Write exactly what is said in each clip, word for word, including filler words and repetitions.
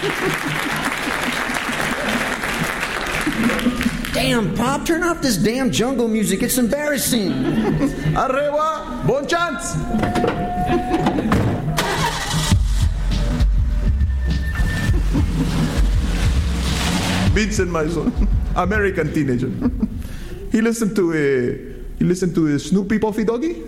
Damn, Pop, turn off this damn jungle music. It's embarrassing. Arriba, bon chance. Vincent, my son, American teenager. He listened to a, he listened to a Snoopy Puffy Doggy.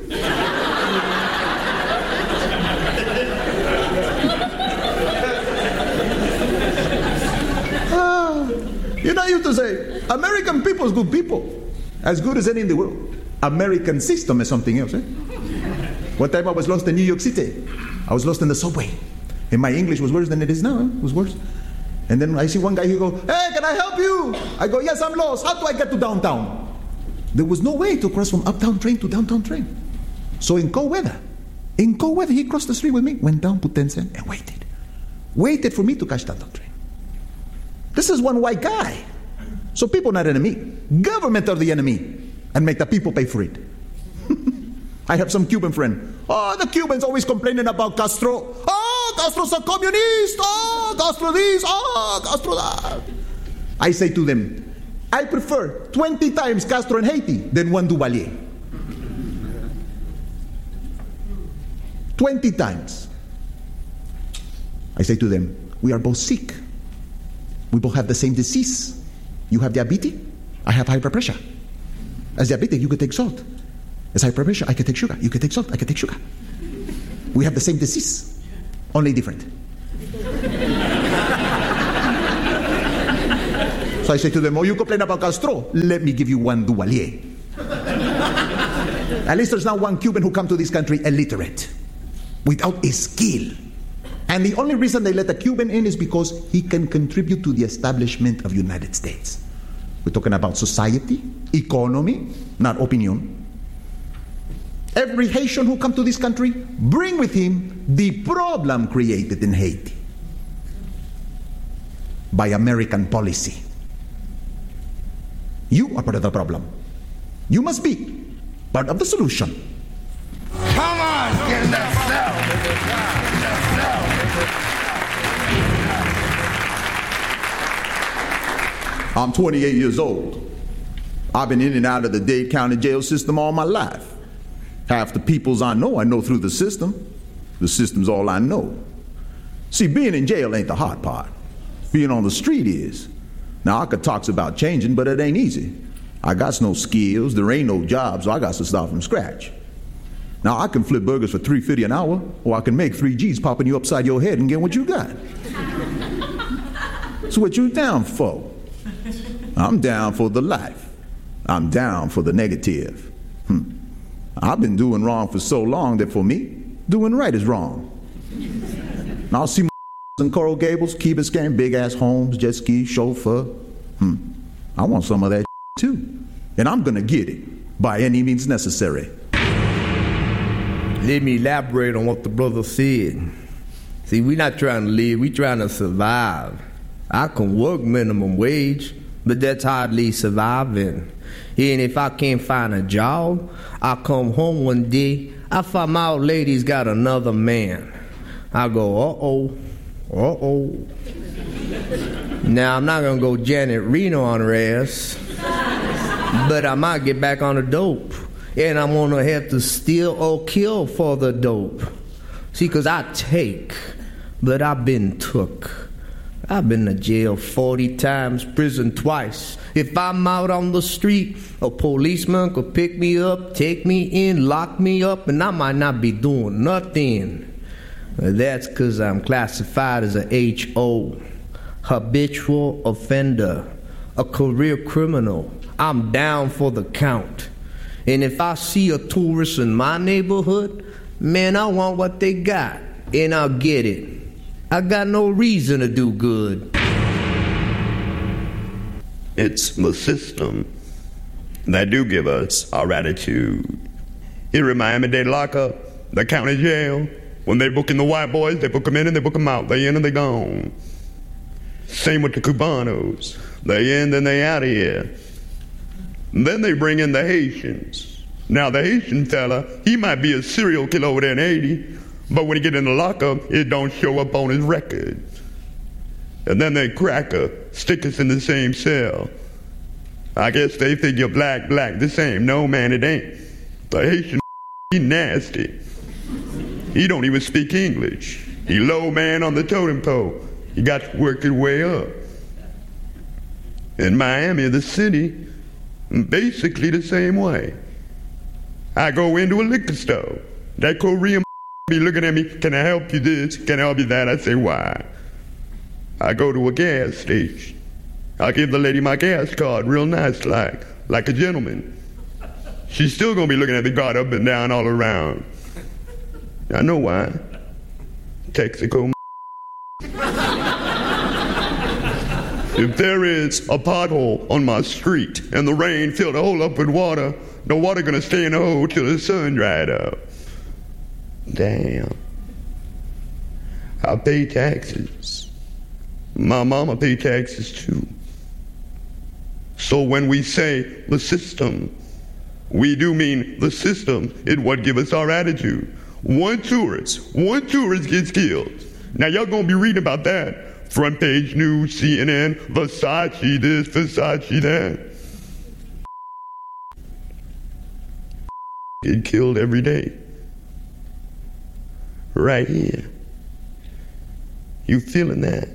uh, you know, I used to say, American people is good people, as good as any in the world. American system is something else. Eh? One time I was lost in New York City. I was lost in the subway, and my English was worse than it is now. Eh? It was worse. And then I see one guy, he go, hey, can I help you? I go, yes, I'm lost. How do I get to downtown? There was no way to cross from uptown train to downtown train. So in cold weather, in cold weather, he crossed the street with me, went down, put ten cents, and waited. Waited for me to catch downtown train. This is one white guy. So people not enemy. Government are the enemy. And make the people pay for it. I have some Cuban friend. Oh, the Cubans always complaining about Castro. Oh, Castro's a communist. Oh, Castro this. Oh, Castro that. I say to them, I prefer twenty times Castro in Haiti than one Duvalier. twenty times. I say to them, we are both sick. We both have the same disease. You have diabetes. I have high blood pressure. As diabetic, you could take salt. As high blood pressure, I can take sugar. You can take salt, I can take sugar. We have the same disease, only different. So I say to them, oh, you complain about Castro? Let me give you one Duvalier. At least there's now one Cuban who come to this country illiterate, without a skill. And the only reason they let a Cuban in is because he can contribute to the establishment of the United States. We're talking about society, economy, not opinion. Every Haitian who come to this country bring with him the problem created in Haiti by American policy. You are part of the problem. You must be part of the solution. Come on, get in that I'm twenty-eight years old. I've been in and out of the Dade County jail system all my life. Half the peoples I know, I know through the system. The system's all I know. See, being in jail ain't the hard part. Being on the street is. Now, I could talk about changing, but it ain't easy. I got no skills, there ain't no job, so I got to start from scratch. Now, I can flip burgers for three fifty an hour, or I can make three G's popping you upside your head and get what you got. So what you down for? I'm down for the life. I'm down for the negative. Hmm. I've been doing wrong for so long that for me, doing right is wrong. Now I'll see in Coral Gables, Key Biscayne, big-ass homes, jet ski, chauffeur. Hmm. I want some of that too. And I'm going to get it by any means necessary. Let me elaborate on what the brother said. See, we're not trying to live, we're trying to survive. I can work minimum wage, but that's hardly surviving. And if I can't find a job, I come home one day, I find my old lady's got another man. I go, uh-oh, uh-oh. Now, I'm not going to go Janet Reno on her ass, but I might get back on the dope. And I'm going to have to steal or kill for the dope. See, because I take, but I've been took. I've been to jail forty times, prison twice. If I'm out on the street, a policeman could pick me up, take me in, lock me up, and I might not be doing nothing. That's because I'm classified as a H O, habitual offender, a career criminal. I'm down for the count. And if I see a tourist in my neighborhood, man, I want what they got, and I'll get it. I got no reason to do good. It's the system that do give us our attitude. It reminds me they lock up the county jail. When they booking the white boys, they book them in and they book them out. They in and they gone. Same with the Cubanos. They in, then they out of here. And then they bring in the Haitians. Now the Haitian fella, he might be a serial killer over there in Haiti, but when he get in the lockup, it don't show up on his record. And then they crack us, stick us in the same cell. I guess they figure black, black the same. No, man, it ain't. The Haitian he nasty. He don't even speak English. He low man on the totem pole. He got to work his way up. In Miami, the city, basically the same way. I go into a liquor store. That Korean be looking at me, can I help you this? Can I help you that? I say, why? I go to a gas station. I give the lady my gas card real nice like, like a gentleman. She's still gonna be looking at the card up and down all around. I know why. Texaco. If there is a pothole on my street and the rain filled the hole up with water, the water gonna stay in the hole till the sun dried up. Damn. I pay taxes. My mama pay taxes too. So when we say the system, we do mean the system is what gives us our attitude. One tourist, one tourist gets killed. Now y'all gonna be reading about that. Front page news, C N N, Versace this, Versace that. Get killed every day. Right here. You feeling that?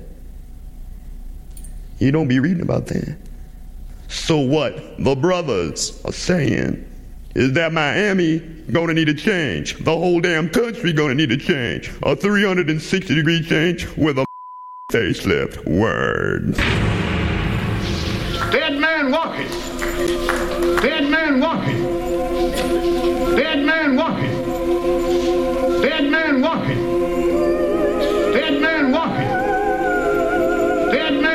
You don't be reading about that. So what the brothers are saying is that Miami gonna need a change. The whole damn country gonna need a change. A three hundred sixty degree change with a facelift. Word. Dead man walking. Dead man walking. Dead man walking. Dead man walking. Dead man walking. Dead man